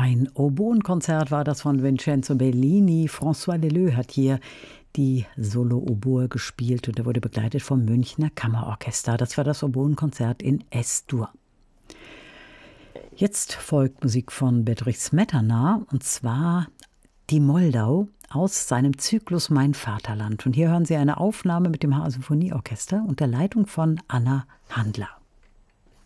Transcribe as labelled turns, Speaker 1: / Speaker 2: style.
Speaker 1: Ein Oboenkonzert war das von Vincenzo Bellini. François Leleux hat hier die Solo-Oboe gespielt und er wurde begleitet vom Münchner Kammerorchester. Das war das Oboenkonzert in S-Dur. Jetzt folgt Musik von Bedřich Smetana und zwar Die Moldau aus seinem Zyklus Mein Vaterland. Und hier hören Sie eine Aufnahme mit dem HR-Symphonieorchester unter Leitung von Anna Handler.